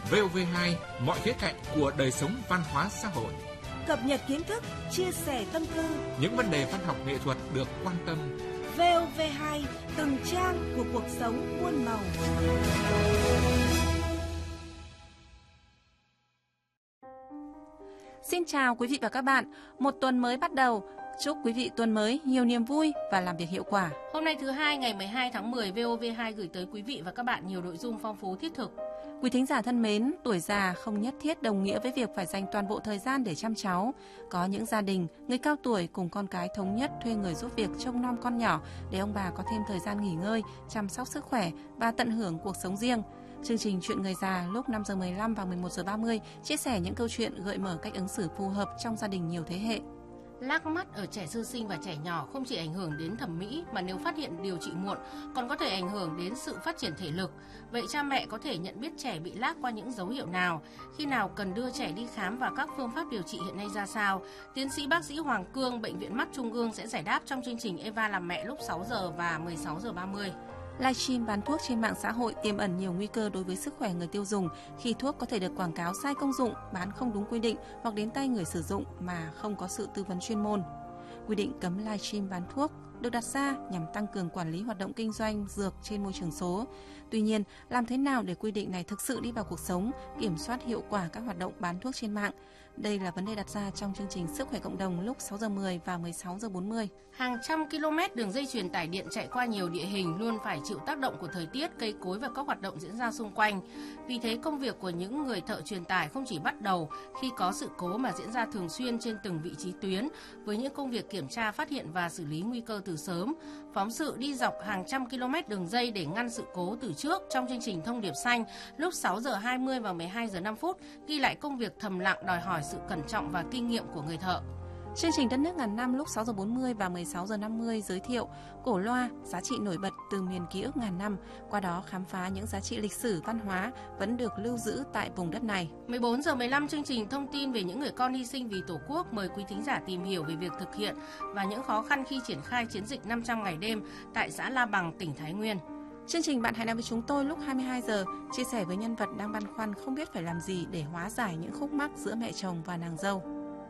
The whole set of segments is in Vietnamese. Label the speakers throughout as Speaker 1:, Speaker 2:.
Speaker 1: VOV2, mọi khía cạnh của đời sống văn hóa xã hội.
Speaker 2: Cập nhật kiến thức, chia sẻ tâm tư.
Speaker 1: Những vấn đề văn học nghệ thuật được quan tâm.
Speaker 2: VOV2, từng trang của cuộc sống muôn màu.
Speaker 3: Xin chào quý vị và các bạn. Một tuần mới bắt đầu. Chúc quý vị tuần mới nhiều niềm vui và làm việc hiệu quả.
Speaker 4: Hôm nay thứ Hai ngày 12 tháng 10, VOV2 gửi tới quý vị và các bạn nhiều nội dung phong phú thiết thực.
Speaker 3: Quý thính giả thân mến, tuổi già không nhất thiết đồng nghĩa với việc phải dành toàn bộ thời gian để chăm cháu. Có những gia đình, người cao tuổi cùng con cái thống nhất thuê người giúp việc trông nom con nhỏ để ông bà có thêm thời gian nghỉ ngơi, chăm sóc sức khỏe và tận hưởng cuộc sống riêng. Chương trình Chuyện Người Già lúc 5 giờ 15 và 11 giờ 30 chia sẻ những câu chuyện gợi mở cách ứng xử phù hợp trong gia đình nhiều thế hệ.
Speaker 4: Lác mắt ở trẻ sơ sinh và trẻ nhỏ không chỉ ảnh hưởng đến thẩm mỹ mà nếu phát hiện điều trị muộn còn có thể ảnh hưởng đến sự phát triển thể lực. Vậy cha mẹ có thể nhận biết trẻ bị lác qua những dấu hiệu nào? Khi nào cần đưa trẻ đi khám và các phương pháp điều trị hiện nay ra sao? Tiến sĩ bác sĩ Hoàng Cương, Bệnh viện Mắt Trung ương sẽ giải đáp trong chương trình Eva làm mẹ lúc 6 giờ và 16 giờ 30.
Speaker 3: Livestream bán thuốc trên mạng xã hội tiềm ẩn nhiều nguy cơ đối với sức khỏe người tiêu dùng khi thuốc có thể được quảng cáo sai công dụng, bán không đúng quy định hoặc đến tay người sử dụng mà không có sự tư vấn chuyên môn. Quy định cấm livestream bán thuốc được đặt ra nhằm tăng cường quản lý hoạt động kinh doanh dược trên môi trường số. Tuy nhiên, làm thế nào để quy định này thực sự đi vào cuộc sống, kiểm soát hiệu quả các hoạt động bán thuốc trên mạng? Đây là vấn đề đặt ra trong chương trình Sức khỏe cộng đồng lúc 6 giờ 10 và 16 giờ 40.
Speaker 4: Hàng trăm km đường dây truyền tải điện chạy qua nhiều địa hình luôn phải chịu tác động của thời tiết, cây cối và các hoạt động diễn ra xung quanh. Vì thế, công việc của những người thợ truyền tải không chỉ bắt đầu khi có sự cố mà diễn ra thường xuyên trên từng vị trí tuyến, với những công việc kiểm tra, phát hiện và xử lý nguy cơ từ sớm. Phóng sự đi dọc hàng trăm km đường dây để ngăn sự cố từ trước trong chương trình Thông điệp xanh lúc 6 giờ 20 và 12 giờ 5 phút ghi lại công việc thầm lặng đòi hỏi sự cẩn trọng và kinh nghiệm của người thợ.
Speaker 3: Chương trình Đất nước ngàn năm lúc 6 giờ 40 và 16 giờ 50 giới thiệu cổ loa, giá trị nổi bật từ miền ký ức ngàn năm, qua đó khám phá những giá trị lịch sử văn hóa vẫn được lưu giữ tại vùng đất này.
Speaker 4: 14 giờ 15 chương trình thông tin về những người con hy sinh vì Tổ quốc, mời quý thính giả tìm hiểu về việc thực hiện và những khó khăn khi triển khai chiến dịch 500 ngày đêm tại xã La Bằng, tỉnh Thái Nguyên.
Speaker 3: Chương trình Bạn hãy nói với chúng tôi lúc 22 giờ chia sẻ với nhân vật đang băn khoăn không biết phải làm gì để hóa giải những khúc mắc giữa mẹ chồng và nàng dâu.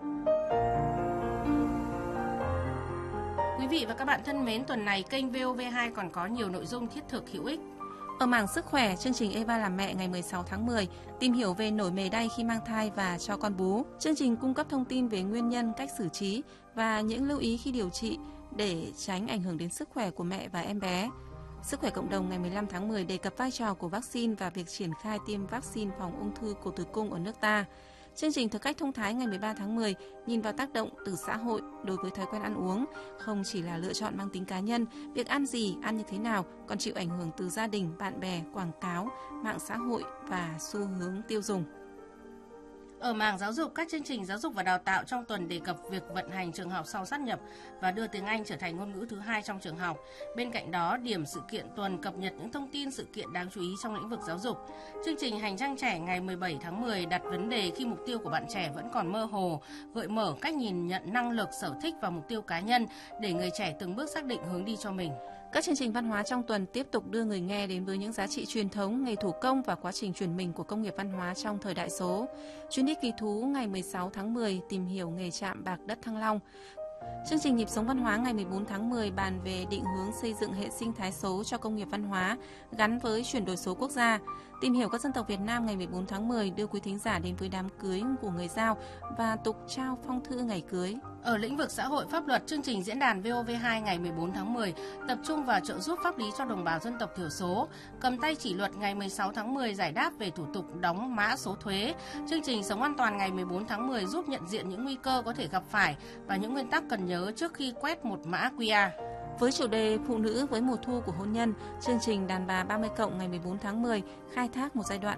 Speaker 4: Quý vị và các bạn thân mến, tuần này kênh VOV2 còn có nhiều nội dung thiết thực hữu ích.
Speaker 3: Ở mảng sức khỏe, chương trình Eva làm mẹ ngày 16 tháng 10 tìm hiểu về nổi mề đay khi mang thai và cho con bú. Chương trình cung cấp thông tin về nguyên nhân, cách xử trí và những lưu ý khi điều trị để tránh ảnh hưởng đến sức khỏe của mẹ và em bé. Sức khỏe cộng đồng ngày 15 tháng 10 đề cập vai trò của vaccine và việc triển khai tiêm vaccine phòng ung thư cổ tử cung ở nước ta. Chương trình Thực cách thông thái ngày 13 tháng 10 nhìn vào tác động từ xã hội đối với thói quen ăn uống, không chỉ là lựa chọn mang tính cá nhân, việc ăn gì, ăn như thế nào còn chịu ảnh hưởng từ gia đình, bạn bè, quảng cáo, mạng xã hội và xu hướng tiêu dùng.
Speaker 4: Ở mảng giáo dục, các chương trình giáo dục và đào tạo trong tuần đề cập việc vận hành trường học sau sát nhập và đưa tiếng Anh trở thành ngôn ngữ thứ hai trong trường học. Bên cạnh đó, điểm sự kiện tuần cập nhật những thông tin sự kiện đáng chú ý trong lĩnh vực giáo dục. Chương trình Hành trang trẻ ngày 17 tháng 10 đặt vấn đề khi mục tiêu của bạn trẻ vẫn còn mơ hồ, gợi mở cách nhìn nhận năng lực, sở thích và mục tiêu cá nhân để người trẻ từng bước xác định hướng đi cho mình.
Speaker 3: Các chương trình văn hóa trong tuần tiếp tục đưa người nghe đến với những giá trị truyền thống, nghề thủ công và quá trình chuyển mình của công nghiệp văn hóa trong thời đại số. Chuyến đi kỳ thú ngày 16 tháng 10 tìm hiểu nghề chạm bạc đất Thăng Long. Chương trình Nhịp sống văn hóa ngày 14 tháng 10 bàn về định hướng xây dựng hệ sinh thái số cho công nghiệp văn hóa gắn với chuyển đổi số quốc gia. Tìm hiểu các dân tộc Việt Nam ngày 14 tháng 10 đưa quý thính giả đến với đám cưới của người Dao và tục trao phong thư ngày cưới.
Speaker 4: Ở lĩnh vực xã hội pháp luật, chương trình diễn đàn VOV2 ngày 14 tháng 10 tập trung vào trợ giúp pháp lý cho đồng bào dân tộc thiểu số. Cầm tay chỉ luật ngày 16 tháng 10 giải đáp về thủ tục đóng mã số thuế. Chương trình Sống an toàn ngày 14 tháng 10 giúp nhận diện những nguy cơ có thể gặp phải và những nguyên tắc cần nhớ trước khi quét một mã QR.
Speaker 3: Với chủ đề Phụ nữ với mùa thu của hôn nhân, chương trình Đàn bà 30+ ngày 14 tháng 10 khai thác một giai đoạn